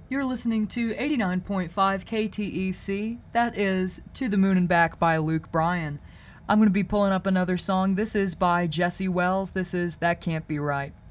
You're listening to 89.5 KTEC. That is To the Moon and Back by Luke Bryan. I'm going to be pulling up another song. This is by Jesse Wells. This is That Can't Be Right.